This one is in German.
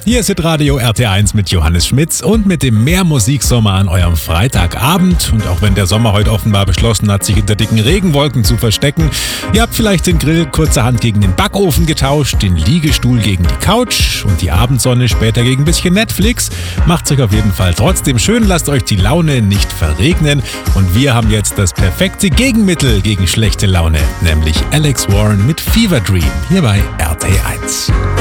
Hier ist Hitradio RT1 mit Johannes Schmitz und mit dem Meermusiksommer an eurem Freitagabend. Und auch wenn der Sommer heute offenbar beschlossen hat, sich hinter dicken Regenwolken zu verstecken, ihr habt vielleicht den Grill kurzerhand gegen den Backofen getauscht, den Liegestuhl gegen die Couch und die Abendsonne später gegen ein bisschen Netflix. Macht's euch auf jeden Fall trotzdem schön, lasst euch die Laune nicht verregnen. Und wir haben jetzt das perfekte Gegenmittel gegen schlechte Laune, nämlich Alex Warren mit Fever Dream hier bei RT1.